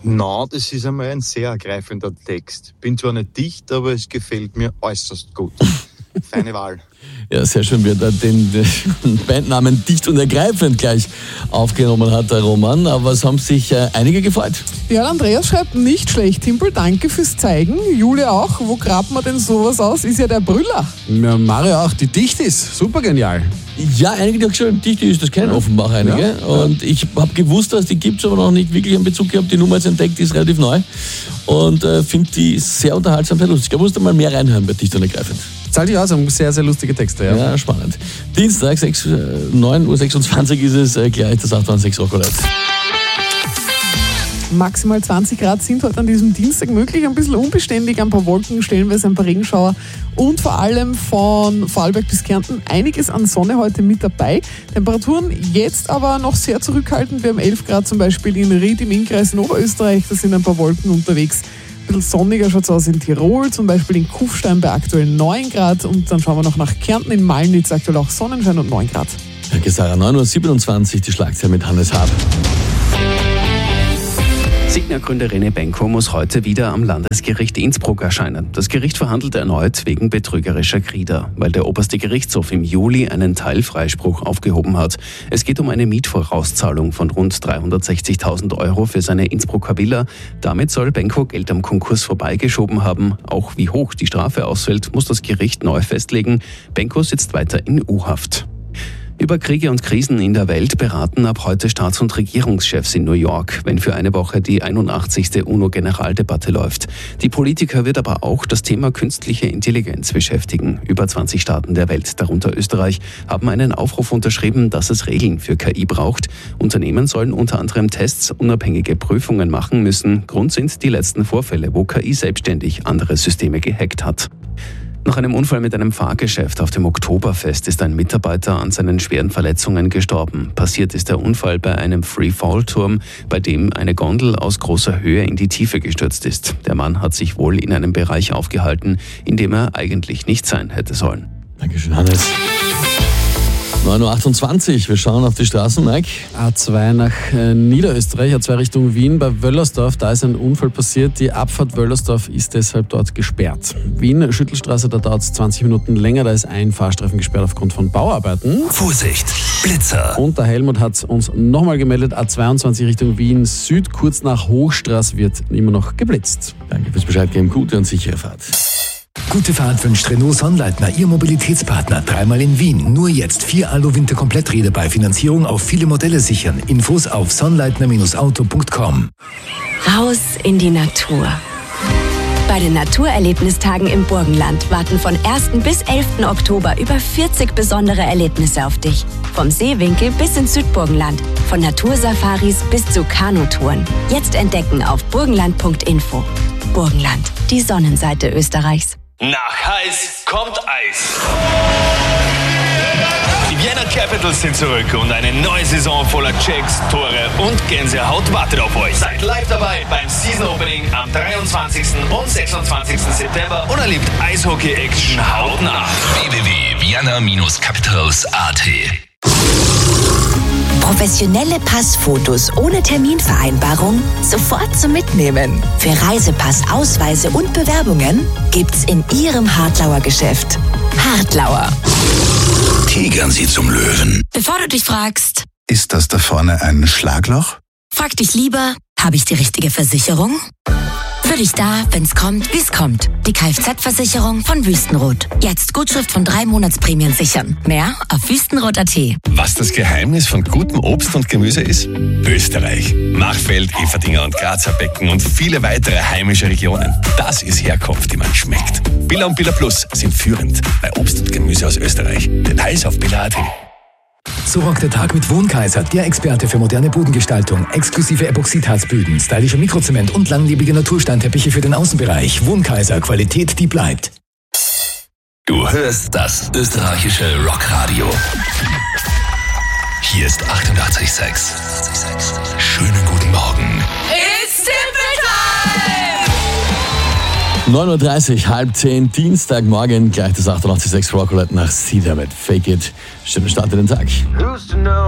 Na, das ist einmal ein sehr ergreifender Text. Bin zwar nicht dicht, aber es gefällt mir äußerst gut. Feine Wahl. Ja, sehr schön, wie er den Bandnamen dicht und ergreifend gleich aufgenommen hat, der Roman. Aber es haben sich einige gefreut. Ja, Andreas schreibt, nicht schlecht, Timpel, danke fürs Zeigen. Julia auch, wo grabt man denn sowas aus? Ist ja der Brüller. Ja, Mario auch, die dicht ist, super genial. Ja, einige, die auch schon dicht ist, das kennen offenbar einige. Ja. Und ich habe gewusst, dass die gibt es, aber noch nicht wirklich einen Bezug gehabt. Die Nummer jetzt entdeckt, die ist relativ neu. Und finde die sehr unterhaltsam, sehr lustig. Da musst du mal mehr reinhören bei Dicht und Ergreifend. Zahlt dich aus, haben sehr, sehr lustige Texte. Ja, spannend. Dienstag, 9.26 Uhr ist es gleich das 8.6 Rockolette. Maximal 20 Grad sind heute an diesem Dienstag möglich. Ein bisschen unbeständig, ein paar Wolken, stellenweise ein paar Regenschauer und vor allem von Vorarlberg bis Kärnten einiges an Sonne heute mit dabei. Temperaturen jetzt aber noch sehr zurückhaltend. Wir haben 11 Grad zum Beispiel in Ried im Innkreis in Oberösterreich. Da sind ein paar Wolken unterwegs. Ein bisschen sonniger schaut es aus in Tirol, zum Beispiel in Kufstein bei aktuell 9 Grad. Und dann schauen wir noch nach Kärnten, in Malnitz aktuell auch Sonnenschein und 9 Grad. Danke, Sarah. 9.27 Uhr, die Schlagzeile mit Hannes Hab. Signa-Gründer René Benko muss heute wieder am Landesgericht Innsbruck erscheinen. Das Gericht verhandelt erneut wegen betrügerischer Krieder, weil der oberste Gerichtshof im Juli einen Teilfreispruch aufgehoben hat. Es geht um eine Mietvorauszahlung von rund 360.000 € für seine Innsbrucker Villa. Damit soll Benko Geld am Konkurs vorbeigeschoben haben. Auch wie hoch die Strafe ausfällt, muss das Gericht neu festlegen. Benko sitzt weiter in U-Haft. Über Kriege und Krisen in der Welt beraten ab heute Staats- und Regierungschefs in New York, wenn für eine Woche die 81. UNO-Generaldebatte läuft. Die Politiker wird aber auch das Thema künstliche Intelligenz beschäftigen. Über 20 Staaten der Welt, darunter Österreich, haben einen Aufruf unterschrieben, dass es Regeln für KI braucht. Unternehmen sollen unter anderem Tests, unabhängige Prüfungen machen müssen. Grund sind die letzten Vorfälle, wo KI selbstständig andere Systeme gehackt hat. Nach einem Unfall mit einem Fahrgeschäft auf dem Oktoberfest ist ein Mitarbeiter an seinen schweren Verletzungen gestorben. Passiert ist der Unfall bei einem Free-Fall-Turm, bei dem eine Gondel aus großer Höhe in die Tiefe gestürzt ist. Der Mann hat sich wohl in einem Bereich aufgehalten, in dem er eigentlich nicht sein hätte sollen. Dankeschön, Hannes. 9.28 Uhr, wir schauen auf die Straßen, Mike. A2 nach Niederösterreich, A2 Richtung Wien bei Wöllersdorf, da ist ein Unfall passiert. Die Abfahrt Wöllersdorf ist deshalb dort gesperrt. Wien, Schüttelstraße, da dauert es 20 Minuten länger, da ist ein Fahrstreifen gesperrt aufgrund von Bauarbeiten. Vorsicht, Blitzer! Und der Helmut hat uns nochmal gemeldet, A22 Richtung Wien Süd, kurz nach Hochstraß wird immer noch geblitzt. Danke fürs Bescheid geben, gute und sichere Fahrt. Gute Fahrt wünscht Renault Sonnleitner, Ihr Mobilitätspartner. Dreimal in Wien. Nur jetzt 4 Alu-Winter-Kompletträder bei Finanzierung auf viele Modelle sichern. Infos auf sonnleitner-auto.com. Raus in die Natur. Bei den Naturerlebnistagen im Burgenland warten von 1. bis 11. Oktober über 40 besondere Erlebnisse auf dich. Vom Seewinkel bis ins Südburgenland, von Natursafaris bis zu Kanutouren. Jetzt entdecken auf burgenland.info. Burgenland, die Sonnenseite Österreichs. Nach heiß kommt Eis. Die Vienna Capitals sind zurück und eine neue Saison voller Checks, Tore und Gänsehaut wartet auf euch. Seid live dabei beim Season Opening am 23. und 26. September und erlebt Eishockey-Action hautnah. www.vienna-capitals.at. Professionelle Passfotos ohne Terminvereinbarung sofort zum Mitnehmen. Für Reisepass, Ausweise und Bewerbungen gibt's in Ihrem Hartlauer Geschäft. Hartlauer. Tigern Sie zum Löwen. Bevor du dich fragst, Ist das da vorne ein Schlagloch? frag dich lieber, habe ich die richtige Versicherung? Für dich da, wenn's kommt, wie's kommt. Die Kfz-Versicherung von Wüstenrot. Jetzt Gutschrift von 3 Monatsprämien sichern. Mehr auf wüstenrot.at. Was das Geheimnis von gutem Obst und Gemüse ist? Österreich. Machfeld, Everdinger und Grazer Becken und viele weitere heimische Regionen. Das ist Herkunft, die man schmeckt. Billa und Billa Plus sind führend bei Obst und Gemüse aus Österreich. Details auf billa.at. So rockt der Tag mit Wohnkaiser, der Experte für moderne Bodengestaltung, exklusive Epoxidharzböden, stylische Mikrozement und langlebige Natursteinteppiche für den Außenbereich. Wohnkaiser, Qualität, die bleibt. Du hörst das österreichische Rockradio. Hier ist 88,6. Schönen guten Morgen. It's Timpel time! 9.30 Uhr, 9:30, Dienstagmorgen, gleich das 88,6 Rockolette nach Cedar mit Fake It. Schönen Start in den Tag.